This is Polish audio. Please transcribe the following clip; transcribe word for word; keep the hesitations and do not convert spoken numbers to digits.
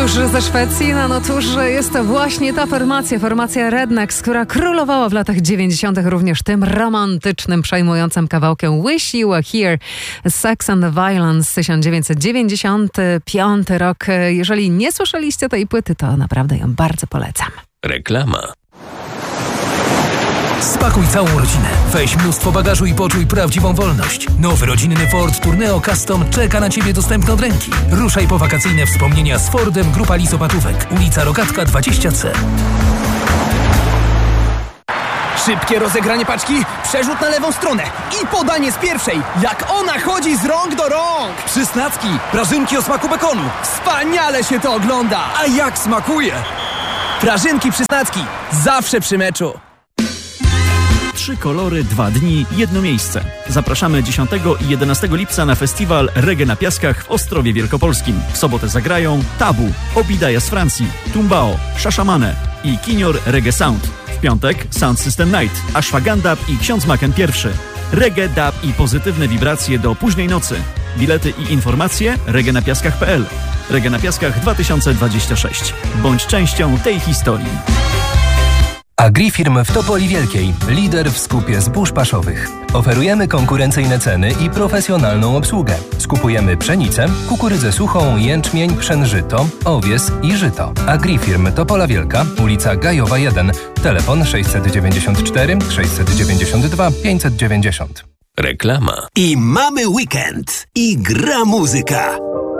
Tuż ze Szwecji na Noturze jest to właśnie ta formacja, formacja Rednecks, która królowała w latach dziewięćdziesiątych również tym romantycznym, przejmującym kawałkiem Wish You Were Here. Sex and the Violence, tysiąc dziewięćset dziewięćdziesiąty piąty rok. Jeżeli nie słyszeliście tej płyty, to naprawdę ją bardzo polecam. Reklama. Spakuj całą rodzinę, weź mnóstwo bagażu i poczuj prawdziwą wolność. Nowy rodzinny Ford Tourneo Custom czeka na Ciebie dostępny od ręki. Ruszaj po wakacyjne wspomnienia z Fordem, Grupa Lisopatówek, ulica Rogatka dwadzieścia C. Szybkie rozegranie paczki, przerzut na lewą stronę i podanie z pierwszej, jak ona chodzi z rąk do rąk. Przysnacki, prażynki o smaku bekonu. Wspaniale się to ogląda. A jak smakuje? Prażynki Przysnacki, zawsze przy meczu. Trzy kolory, dwa dni, jedno miejsce. Zapraszamy dziesiątego i jedenastego lipca na festiwal Reggae na Piaskach w Ostrowie Wielkopolskim. W sobotę zagrają Tabu, Obidaja z Francji, Tumbao, Shashamane i Kinior Reggae Sound. W piątek Sound System Night, Ashwagandha i Ksiądz Maken I. Reggae, dub i pozytywne wibracje do późnej nocy. Bilety i informacje reggae na piaskach kropka p l. Reggae na Piaskach dwa tysiące dwadzieścia sześć. Bądź częścią tej historii. Agrifirm w Topoli Wielkiej, lider w skupie zbóż paszowych. Oferujemy konkurencyjne ceny i profesjonalną obsługę. Skupujemy pszenicę, kukurydzę suchą, jęczmień, pszenżyto, owies i żyto. Agrifirm Topola Wielka, ulica Gajowa jeden, telefon sześćset dziewięćdziesiąt cztery sześćset dziewięćdziesiąt dwa pięćset dziewięćdziesiąt. Reklama. I mamy weekend. I gra muzyka.